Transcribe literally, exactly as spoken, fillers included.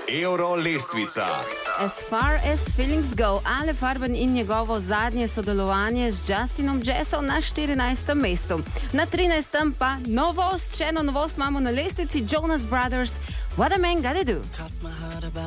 Euro lestvica. As far as feelings go, Ale Farben in njegovo zadnje sodelovanje z Justinom Jessom na štirinajstem mestu. Na trinajstem pa novost, še eno novost imamo na lestvici, Jonas Brothers, What a Man Gotta Do.